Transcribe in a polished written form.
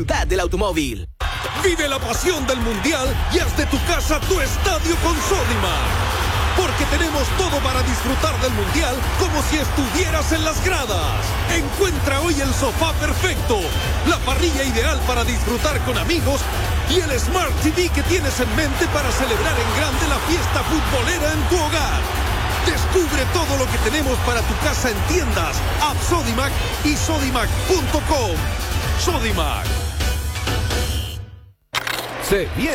Ciudad del automóvil. Vive la pasión del Mundial y haz de tu casa tu estadio con Sodimac. Porque tenemos todo para disfrutar del Mundial como si estuvieras en las gradas. Encuentra hoy el sofá perfecto, la parrilla ideal para disfrutar con amigos y el Smart TV que tienes en mente para celebrar en grande la fiesta futbolera en tu hogar. Descubre todo lo que tenemos para tu casa en tiendas, App Sodimac y sodimac.com. Sodimac. Se viene